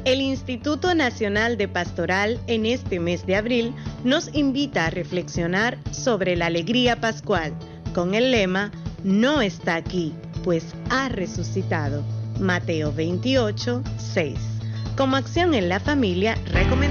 El Instituto Nacional de Pastoral en este mes de abril nos invita a reflexionar sobre la alegría pascual con el lema "No está aquí, pues ha resucitado". Mateo 28, 6. Como acción en la familia, recomendamos